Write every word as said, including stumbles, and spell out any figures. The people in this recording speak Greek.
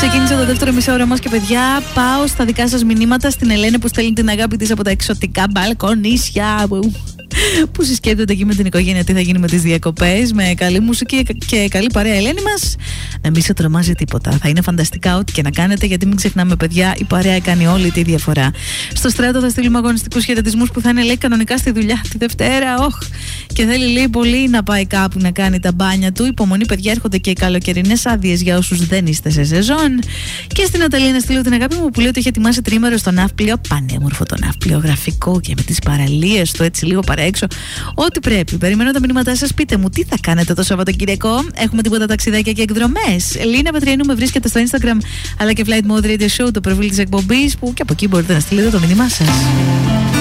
Ξεκίνησε το δεύτερο μισό μας και παιδιά, πάω στα δικά σας μηνύματα, στην Ελένη που στέλνει την αγάπη της από τα εξωτικά μπαλκονίσια που συσκέπτονται εκεί με την οικογένεια τι θα γίνει με τις διακοπές, με καλή μουσική και καλή παρέα. Ελένη μας, να μην σε τρομάζει τίποτα. Θα είναι φανταστικά ό,τι και να κάνετε, γιατί μην ξεχνάμε, παιδιά, η παρέα κάνει όλη τη διαφορά. Στο Στράτο θα στείλουμε αγωνιστικούς χαιρετισμούς που θα είναι, λέει, κανονικά στη δουλειά τη Δευτέρα. Όχ, και θέλει, λέει, πολύ να πάει κάπου να κάνει τα μπάνια του. Υπομονή, παιδιά, έρχονται και οι καλοκαιρινές άδειες για όσους δεν είστε σε σεζόν. Και στην Ναταλία να στείλω την αγάπη μου που λέει ότι έχει ετοιμάσει τρίμερο στο ναύπλιο. Πανέμορφο το ναύπλιο, γραφικό και με τις παραλίες του, έτσι λίγο παρά έξω. Ό,τι πρέπει. Περιμένω τα μηνύματά σας. Πείτε μου τι θα κάνετε το Σαββατοκύριακο. Έχουμε τίποτα ταξιδάκια και εκδρομές? Λίνα Πετριανού με βρίσκεται στο Instagram αλλά και Flight Mode Radio Show, το προφίλ της εκπομπής, που και από εκεί μπορείτε να στείλετε το μήνυμά σας.